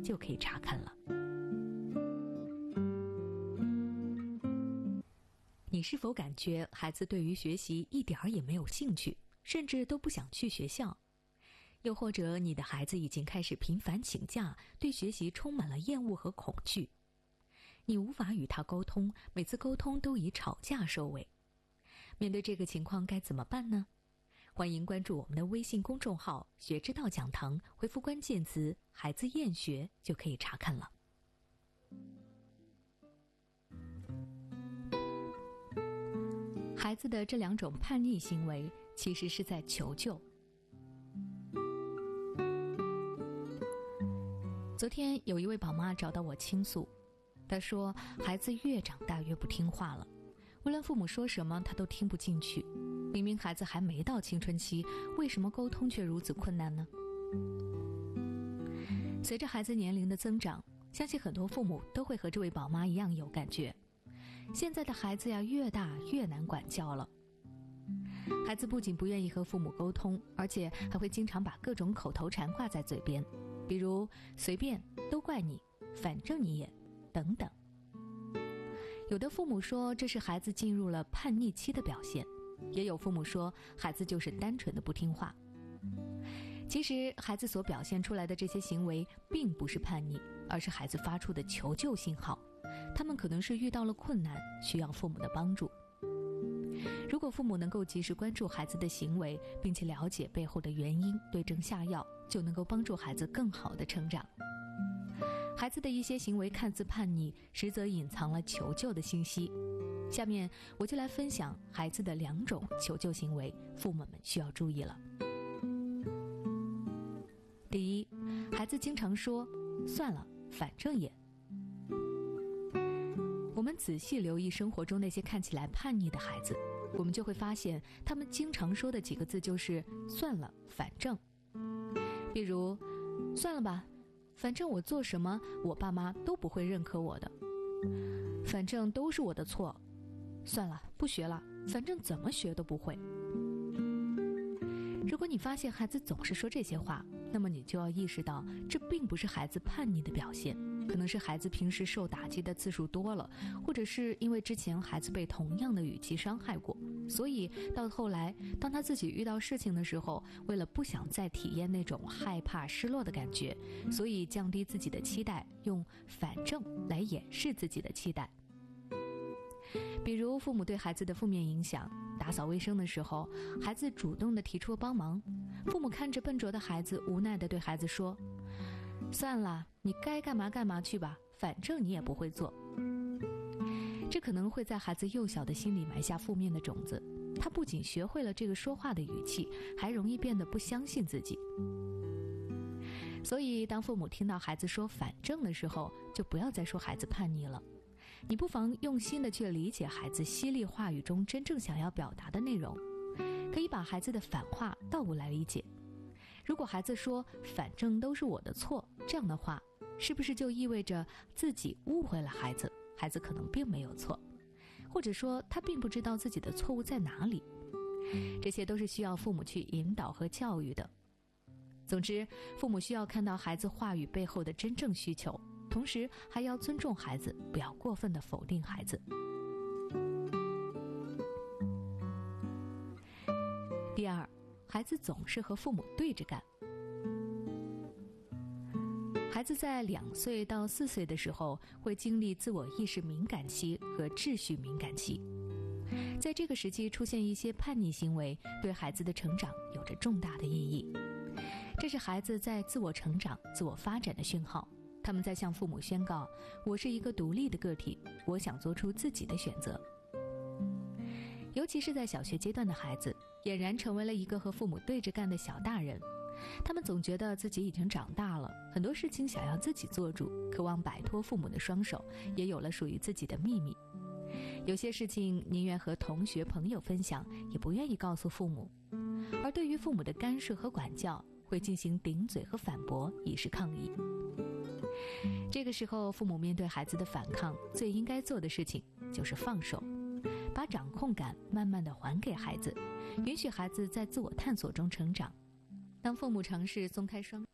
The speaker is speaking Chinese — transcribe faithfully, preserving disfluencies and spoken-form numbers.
就可以查看了。你是否感觉孩子对于学习一点儿也没有兴趣，甚至都不想去学校？又或者你的孩子已经开始频繁请假，对学习充满了厌恶和恐惧？你无法与他沟通，每次沟通都以吵架收尾。面对这个情况该怎么办呢？欢迎关注我们的微信公众号学之道讲堂，回复关键词孩子厌学就可以查看了。孩子的这两种叛逆行为其实是在求救。昨天有一位宝妈找到我倾诉，她说孩子越长大越不听话了，无论父母说什么他都听不进去，明明孩子还没到青春期，为什么沟通却如此困难呢？随着孩子年龄的增长，相信很多父母都会和这位宝妈一样有感觉。现在的孩子呀，越大越难管教了。孩子不仅不愿意和父母沟通，而且还会经常把各种口头禅挂在嘴边，比如随便、都怪你、反正你也等等。有的父母说这是孩子进入了叛逆期的表现，也有父母说孩子就是单纯的不听话。其实孩子所表现出来的这些行为并不是叛逆，而是孩子发出的求救信号，他们可能是遇到了困难，需要父母的帮助。如果父母能够及时关注孩子的行为，并且了解背后的原因，对症下药，就能够帮助孩子更好的成长。孩子的一些行为看似叛逆，实则隐藏了求救的信息。下面我就来分享孩子的两种求救行为，父母们需要注意了。第一，孩子经常说算了，反正也。我们仔细留意生活中那些看起来叛逆的孩子，我们就会发现他们经常说的几个字就是算了，反正。比如，算了吧，反正我做什么我爸妈都不会认可我的，反正都是我的错，算了，不学了，反正怎么学都不会。如果你发现孩子总是说这些话，那么你就要意识到，这并不是孩子叛逆的表现，可能是孩子平时受打击的次数多了，或者是因为之前孩子被同样的语气伤害过，所以到后来当他自己遇到事情的时候，为了不想再体验那种害怕失落的感觉，所以降低自己的期待，用反正来掩饰自己的期待。比如父母对孩子的负面影响，打扫卫生的时候，孩子主动地提出帮忙，父母看着笨拙的孩子，无奈地对孩子说，算了，你该干嘛干嘛去吧，反正你也不会做。这可能会在孩子幼小的心里埋下负面的种子，他不仅学会了这个说话的语气，还容易变得不相信自己。所以当父母听到孩子说反正的时候，就不要再说孩子叛逆了，你不妨用心地去理解孩子犀利话语中真正想要表达的内容，可以把孩子的反话倒过来理解。如果孩子说反正都是我的错，这样的话是不是就意味着自己误会了孩子，孩子可能并没有错，或者说他并不知道自己的错误在哪里？这些都是需要父母去引导和教育的。总之，父母需要看到孩子话语背后的真正需求，同时还要尊重孩子，不要过分地否定孩子。第二，孩子总是和父母对着干。孩子在两岁到四岁的时候，会经历自我意识敏感期和秩序敏感期。在这个时期出现一些叛逆行为，对孩子的成长有着重大的意义。这是孩子在自我成长、自我发展的讯号。他们在向父母宣告，我是一个独立的个体，我想做出自己的选择。尤其是在小学阶段的孩子，俨然成为了一个和父母对着干的小大人。他们总觉得自己已经长大了，很多事情想要自己做主，渴望摆脱父母的双手，也有了属于自己的秘密。有些事情宁愿和同学朋友分享，也不愿意告诉父母。而对于父母的干涉和管教，会进行顶嘴和反驳，以示抗议。这个时候，父母面对孩子的反抗，最应该做的事情就是放手，把掌控感慢慢地还给孩子，允许孩子在自我探索中成长。当父母尝试松开双